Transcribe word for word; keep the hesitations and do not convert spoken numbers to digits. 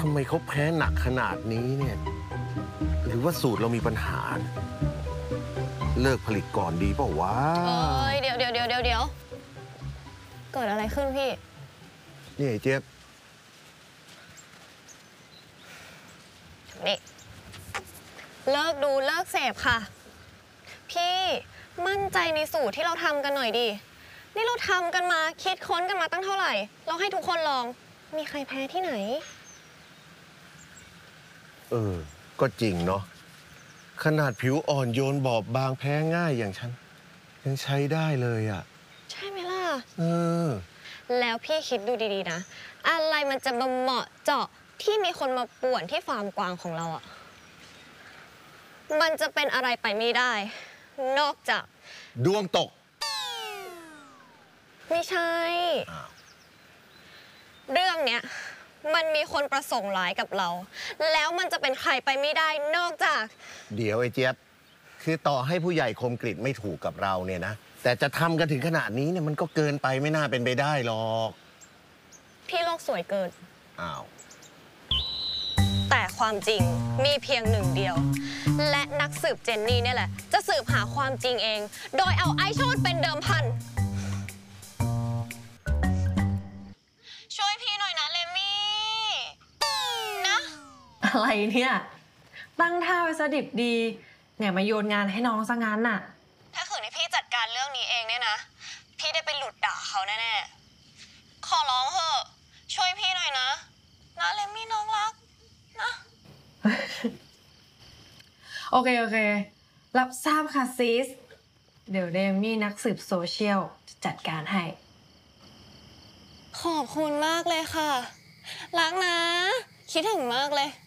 ำไมเขาแพ้หนักขนาดนี้เนี่ยหรือว่าสูตรเรามีปัญหา เลิกผลิตก่อนดีเปล่าวะเอ้ยเดี๋ยวเดี๋ยวเดี๋ยวเดี๋ยวเดี๋ยวเกิดอะไรขึ้นพี่นี่เจี๊ยบนี่เลิกดูเลิกเสพค่ะพี่มั่นใจในสูตรที่เราทำกันหน่อยดินี่เราทำกันมาคิดค้นกันมาตั้งเท่าไหร่เราให้ทุกคนลองมีใครแพ้ที่ไหนเออก็จริงเนาะขนาดผิวอ่อนโยนบอบบางแพ้ง่ายอย่างฉันยังใช้ได้เลยอ่ะใช่ไหมล่ะเออแล้วพี่คิดดูดีๆนะอะไรมันจะมาเหมาะเจาะที่มีคนมาป่วนที่ฟาร์มกวางของเราอ่ะมันจะเป็นอะไรไปไม่ได้นอกจากดวงตกไม่ใช่เรื่องเนี้ยมันมีคนประสงค์ร้ายกับเราแล้วมันจะเป็นใครไปไม่ได้นอกจากเดี๋ยวไอ้เจี๊ยบคือต่อให้ผู้ใหญ่คมกริตไม่ถูกกับเราเนี่ยนะแต่จะทำกันถึงขนาดนี้เนี่ยมันก็เกินไปไม่น่าเป็นไปได้หรอกพี่โลกสวยเกินอ้าวแต่ความจริงมีเพียงหนึ่งเดียวและนักสืบเจนนี่เนี่ยแหละจะสืบหาความจริงเองโดยเอาไอ้โชติเป็นเดิมพันช่วยพี่หน่อยนะเลมี่นะอะไรเนี่ยตั้งท่าไว้ซะดิบดีเนี่ยมาโยนงานให้น้องซะงั้นน่ะถ้าขืนให้พี่จัดการเรื่องนี้เองเนี่ยนะพี่ได้ไปหลุดด่าเขาแน่ๆขอร้องเถอะช่วยพี่หน่อยนะนะเลมี่น้องรักนะโอเคโอเครับทราบค่ะซิสเดี๋ยวเดมี่นักสืบโซเชียลจะจัดการให้ขอบคุณมากเลยค่ะรักนะคิดถึงมากเลย